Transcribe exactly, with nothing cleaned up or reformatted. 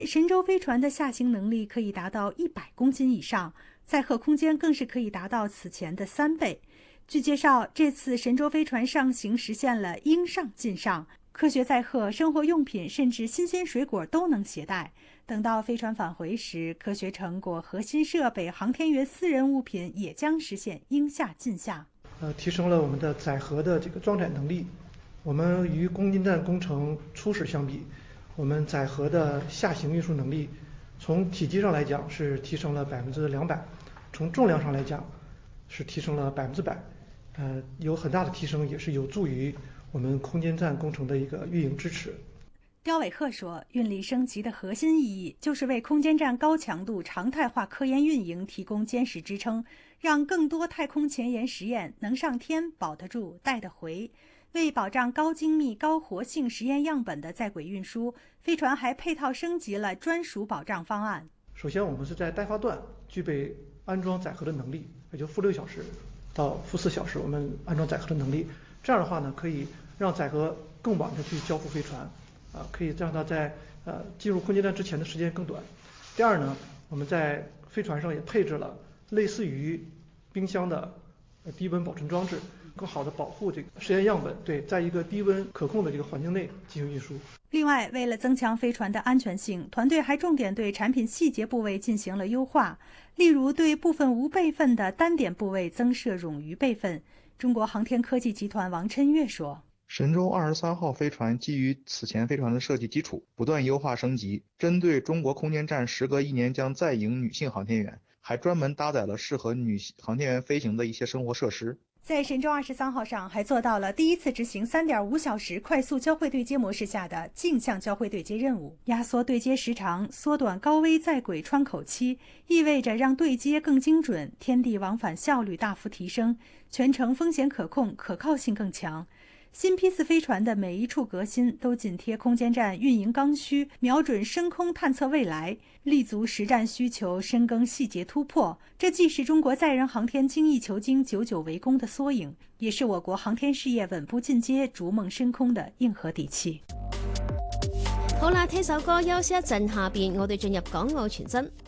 神舟飞船的下行能力可以达到一百公斤以上，载荷空间更是可以达到此前的三倍。据介绍，这次神舟飞船上行实现了应上尽上，科学载荷、生活用品甚至新鲜水果都能携带。等到飞船返回时，科学成果、核心设备、航天员私人物品也将实现应下尽下。 呃，提升了我们的载荷的这个装载能力。我们与空间站工程初始相比，我们载荷的下行运输能力，从体积上来讲是提升了百分之两百，从重量上来讲是提升了百分之百。呃，有很大的提升，也是有助于我们空间站工程的一个运营支持。 刁伟鹤说，运力升级的核心意义就是为空间站高强度常态化科研运营提供坚实支撑，让更多太空前沿实验能上天、保得住、带得回。为保障高精密、高活性实验样本的在轨运输，飞船还配套升级了专属保障方案。 首先，我们是在待发段具备安装载荷的能力，也就负六小时到负四小时，我们安装载荷的能力。这样的话呢，可以让载荷更晚的去交付飞船，啊，可以让它在呃进入空间站之前的时间更短。第二呢，我们在飞船上也配置了类似于冰箱的低温保存装置，更好的保护这个实验样本，对，在一个低温可控的这个环境内进行运输。 另外，为了增强飞船的安全性，团队还重点对产品细节部位进行了优化，例如对部分无备份的单点部位增设冗余备份。中国航天科技集团王琛岳说， 神舟二十三号飞船基于此前飞船的设计基础，不断优化升级，针对中国空间站时隔一年将再迎女性航天员，还专门搭载了适合女航天员飞行的一些生活设施。 在神舟二十三号上还做到了第一次执行 三点五小时快速交会对接模式下的镜像交会对接任务，压缩对接时长，缩短高危在轨窗口期，意味着让对接更精准，天地往返效率大幅提升，全程风险可控，可靠性更强。新批次飞船的每一处革新都紧贴空间站运营刚需，瞄准深空探测未来，立足实战需求，深耕细节突破。这既是中国载人航天精益求精、久久为功的缩影，也是我国航天事业稳步进阶、逐梦深空的硬核底气。 好啦，聽首歌休息一陣，下邊我哋進入港澳全真。